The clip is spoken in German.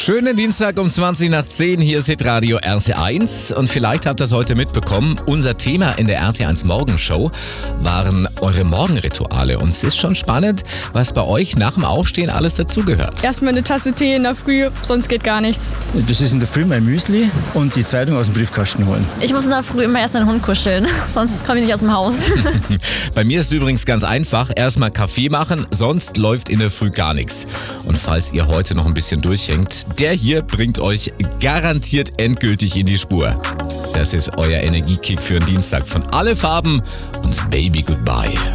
Schönen Dienstag um 20 nach 10. Hier ist Hitradio RT1. Und vielleicht habt ihr es heute mitbekommen. Unser Thema in der RT1 Morgenshow waren eure Morgenrituale. Und es ist schon spannend, was bei euch nach dem Aufstehen alles dazugehört. Erstmal eine Tasse Tee in der Früh, sonst geht gar nichts. Das ist in der Früh mein Müsli und die Zeitung aus dem Briefkasten holen. Ich muss in der Früh immer erst meinen Hund kuscheln, sonst komme ich nicht aus dem Haus. Bei mir ist es übrigens ganz einfach. Erstmal Kaffee machen, sonst läuft in der Früh gar nichts. Und falls ihr heute noch ein bisschen durchhängt, der hier bringt euch garantiert endgültig in die Spur. Das ist euer Energiekick für den Dienstag von Alle Farben und Baby Goodbye.